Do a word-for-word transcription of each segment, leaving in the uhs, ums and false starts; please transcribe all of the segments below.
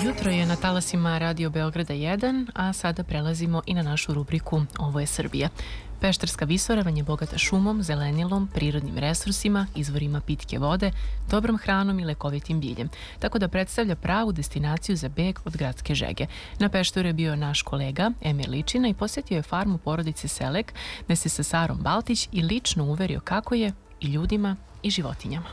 jutro je na talasima Radio Beograda jedan, a sada prelazimo i na našu rubriku Ovo je Srbija. Pešterska visoravan je bogata šumom, zelenilom, prirodnim resursima, izvorima pitke vode, dobrom hranom i lekovitim biljem, tako da predstavlja pravu destinaciju za beg od gradske žege. Na Pešteru je bio naš kolega Emir Ličina i posjetio je farmu porodice Selek, gde se sa Sarom Baltić i lično uverio kako je i ljudima i životinjama.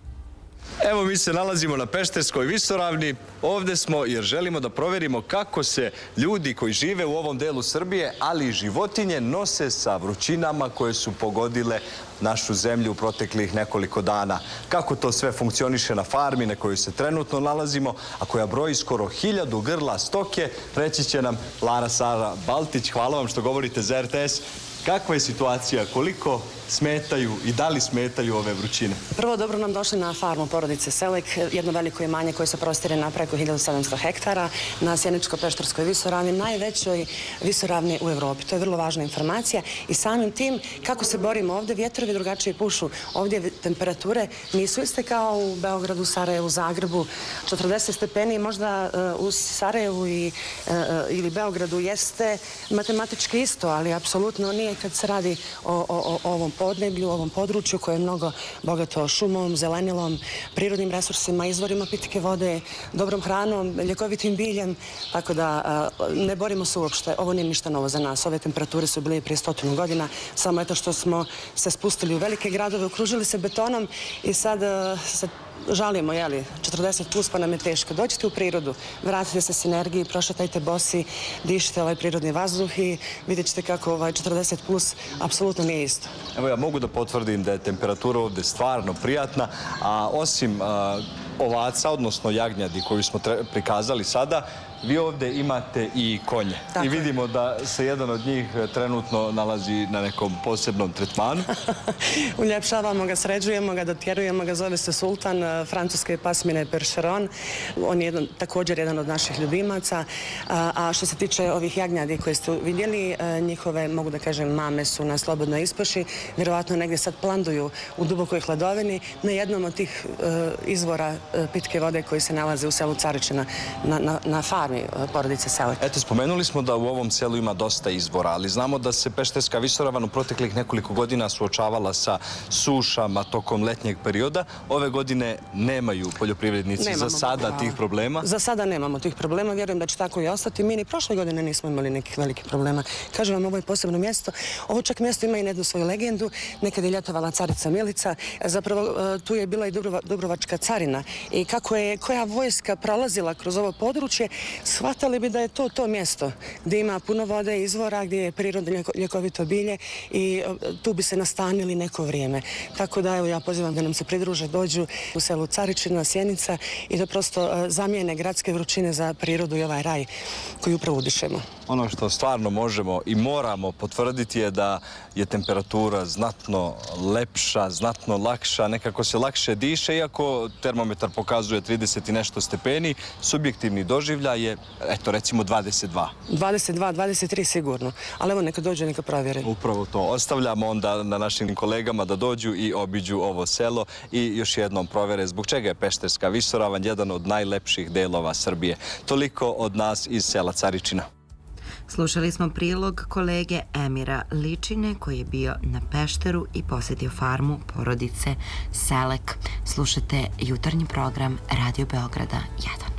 Evo, mi se nalazimo na Pešterskoj visoravni. Ovde smo jer želimo da proverimo kako se ljudi koji žive u ovom delu Srbije, ali i životinje, nose sa vrućinama koje su pogodile našu zemlju u proteklih nekoliko dana. Kako to sve funkcioniše na farmi na kojoj se trenutno nalazimo, a koja broji skoro hiljadu grla stoke, reći će nam Lara Sara Baltić. Hvala vam što govorite za R T S. Kakva je situacija? Koliko smetaju i da li smetaju ove vrućine? Prvo, dobro nam došli na farmu porodice Selek, jedno veliko imanje koje se prostire na preko hiljadu sedamsto hektara na Sjeničko-Pešterskoj visoravni, najvećoj visoravni u Evropi. To je vrlo važna informacija i samim tim kako se borimo ovde, vjetrovi drugačije pušu. Ovdje temperature nisu iste kao u Beogradu, Sarajevu, Zagrebu. četrdeset stepeni možda u Sarajevu i, ili Beogradu jeste matematički isto, ali apsolutno nije kad se radi o, o, o ovom podneblju, o ovom području koje je mnogo bogato šumom, zelenilom, prirodnim resursima, izvorima pitke vode, dobrom hranom, ljekovitim biljem, tako da ne borimo se uopšte. Ovo nije ništa novo za nas. Ove temperature su bile prije stotinu godina, samo eto što smo se spustili u velike gradove, okružili se betonom i sad se žalimo, jeli, četrdeset plus pa nam je teško. Dođite u prirodu, vratite se s energiji, prošetajte bosi, dišite ovaj prirodni vazduh i vidjet ćete kako ovaj četrdeset plus apsolutno nije isto. Evo, ja mogu da potvrdim da je temperatura ovde stvarno prijatna, a osim a, ovaca, odnosno jagnjadi koju smo prikazali sada, vi ovde imate i konje. Tako. I vidimo da se jedan od njih trenutno nalazi na nekom posebnom tretmanu. Uljepšavamo ga, sređujemo ga, dotjerujemo ga, zove se Sultan, francuske pasmine Percheron. On je jedan, također jedan od naših ljubimaca. A, a što se tiče ovih jagnjadi koje ste vidjeli, njihove, mogu da kažem, mame su na slobodnoj ispaši. Vjerovatno negdje sad planduju u dubokoj hladovini na jednom od tih uh, izvora uh, pitke vode koji se nalaze u selu Caričina na, na, na farmi porodice Selek. Eto, spomenuli smo da u ovom selu ima dosta izvora, ali znamo da se Pešterska visoravan u proteklih nekoliko godina suočavala sa sušama tokom letnjeg perioda. Ove godine nemaju poljoprivrednici nemamo, za sada hvala. tih problema? Za sada nemamo tih problema, vjerujem da će tako i ostati. Mi ni prošle godine nismo imali nekih velikih problema. Kažem vam, ovo je posebno mjesto. Ovo čak mjesto ima i jednu svoju legendu. Nekad je ljetovala carica Milica. Zapravo tu je bila i Dubrova, Dubrovačka carina. I kako je koja vojska prolazila kroz ovo područje, shvatali bi da je to to mjesto gdje ima puno vode, izvora, gdje je prirodno ljekovito bilje i tu bi se nastanili neko vrijeme. Tako da evo ja pozivam da nam se pridruže, dođu u selu Caričina, Sjenica i da prosto zamijene gradske vrućine za prirodu i ovaj raj koji upravo udišemo. Ono što stvarno možemo i moramo potvrditi je da je temperatura znatno lepša, znatno lakša, nekako se lakše diše, iako termometar pokazuje trideset i nešto stepeni, subjektivni doživljaj je, eto, recimo dvadeset dva. dvadeset dva, dvadeset tri sigurno, ali evo neka dođe, neka provjeri. Upravo to. Ostavljamo onda na našim kolegama da dođu i obiđu ovo selo i još jednom provjere zbog čega je Pešterska visoravan jedan od najlepših delova Srbije. Toliko od nas iz sela Caričina. Slušali smo prilog kolege Emira Ličine koji je bio na Pešteru i posjetio farmu porodice Selek. Slušate jutarnji program Radio Beograda jedan.